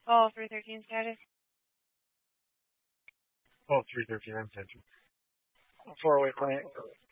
Call 313 status. Oh, 313, I'm central. 408 clinic.